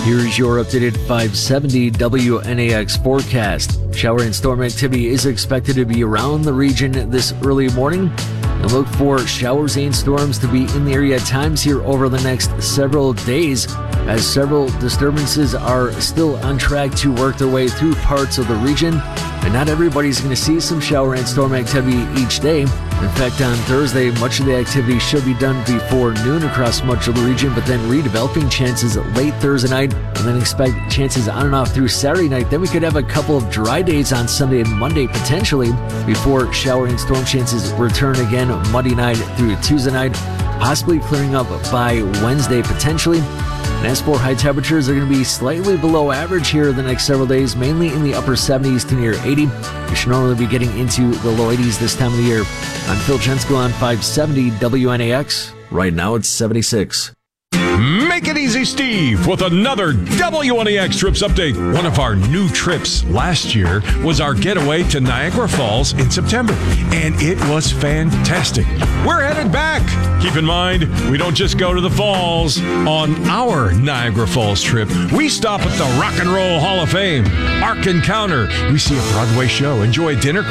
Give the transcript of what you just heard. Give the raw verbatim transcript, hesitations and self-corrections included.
Here's your updated five seventy W N A X forecast. Shower and storm activity is expected to be around the region this early morning. And look for showers and storms to be in the area at times here over the next several days, as several disturbances are still on track to work their way through parts of the region. And not everybody's going to see some shower and storm activity each day. In fact, on Thursday, much of the activity should be done before noon across much of the region, but then redeveloping chances late Thursday night, and then expect chances on and off through Saturday night. Then we could have a couple of dry days on Sunday and Monday potentially before shower and storm chances return again Monday night through Tuesday night, possibly clearing up by Wednesday potentially. And as for high temperatures, they're going to be slightly below average here the next several days, mainly in the upper seventies to near eighty. You should normally be getting into the low eighties this time of the year. I'm Phil Jensko on five seventy W N A X. Right now it's seventy-six. Make it easy, Steve, with another W N A X Trips update. One of our new trips last year was our getaway to Niagara Falls in September, and it was fantastic. We're headed back. Keep in mind, we don't just go to the falls. On our Niagara Falls trip, we stop at the Rock and Roll Hall of Fame, Ark Encounter. We see a Broadway show, enjoy dinner,